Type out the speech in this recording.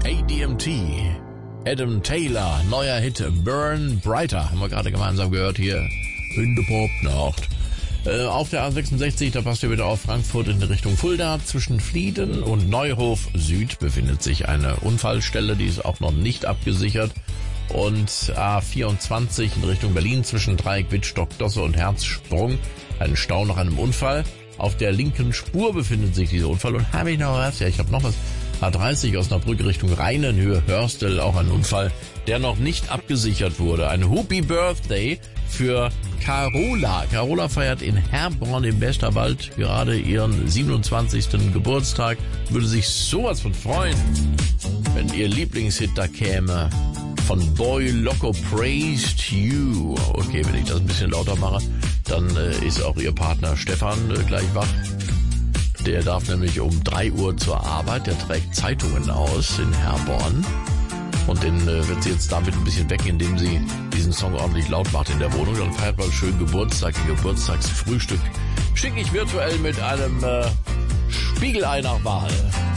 ADMT, Adam Taylor, neuer Hit, Burn Brighter, haben wir gerade gemeinsam gehört hier in der Popnacht. Auf der A66, da passt ihr wieder auf Frankfurt in Richtung Fulda. Zwischen Flieden und Neuhof Süd befindet sich eine Unfallstelle, die ist auch noch nicht abgesichert. Und A24 in Richtung Berlin zwischen Dreieck, Wittstock, Dosse und Herzsprung. Ein Stau nach einem Unfall. Auf der linken Spur befindet sich dieser Unfall. Und habe ich noch was? Ja, ich habe noch was. A30 Osnabrück Richtung Rheinenhöhe, Hörstel, auch ein Unfall, der noch nicht abgesichert wurde. Ein Happy Birthday für Carola. Carola feiert in Herborn im Westerwald gerade ihren 27. Geburtstag. Würde sich sowas von freuen, wenn ihr Lieblingshit da käme. Von Boy Loco, Praised You. Okay, wenn ich das ein bisschen lauter mache, dann ist auch ihr Partner Stefan gleich wach. Der darf nämlich um 3 Uhr zur Arbeit. Der trägt Zeitungen aus in Herborn. Und den wird sie jetzt damit ein bisschen weg, indem sie diesen Song ordentlich laut macht in der Wohnung. Dann feiert man schön Geburtstag, ein Geburtstagsfrühstück. Schicke ich virtuell mit einem Spiegelei nach Wahl.